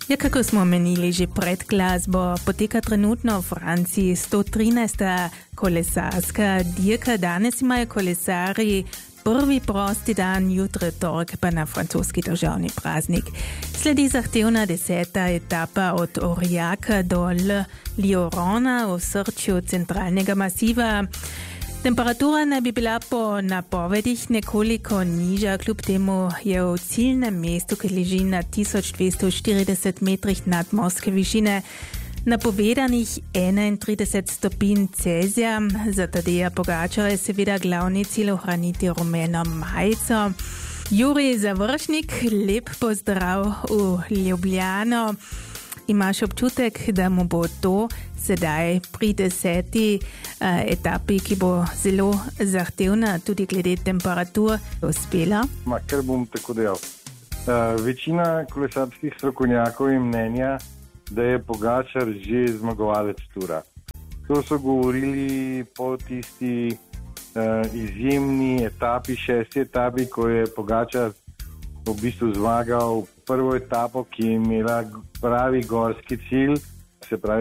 Ja, kako smo menili že pred glasbo, poteka trenutno v Franciji 113. kolesarska dirka. Danes imajo kolesarji prvi prosti dan, jutri torek pa na francoski državni praznik. Sledi zahtevna 10. etapa od Aurillaca do Lyorona v srčju centralnega masiva. Temperatura naj bi bila po napovedih nekoliko nižja, kljub temu je v ciljnem mestu, ki leži na 1240 metrih nadmorske višine, napovedanih 31 stopinj Celzija. Za Tadeja Pogačarja je seveda glavni cilj ohraniti rumeno majico. Jurij Završnik, lep pozdrav v Ljubljano. Imaš občutek, da mu bo to sedaj pri 10. etapi, ki bo zelo zahtevna, tudi glede temperatur, uspela? Ker bom tako dejal. Večina kolesarskih strokovnjakov je mnenja, da je Pogačar že zmagovalec Tura. To so govorili po tisti izjemni etapi, 6. etapi, ko je Pogačar v bistvu zmagal prvo etapo, ki je imela pravi gorski cilj, se pravi